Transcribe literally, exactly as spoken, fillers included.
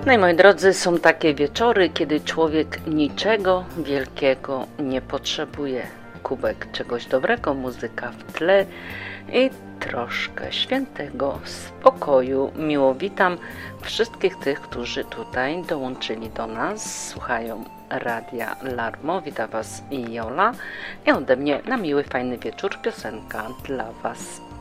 No i moi drodzy, są takie wieczory, kiedy człowiek niczego wielkiego nie potrzebuje. Kubek czegoś dobrego, muzyka w tle i troszkę świętego spokoju. Miło witam wszystkich tych, którzy tutaj dołączyli do nas, słuchają Radia Larmo. Witam Was i Jola i ode mnie na miły, fajny wieczór piosenka dla Was.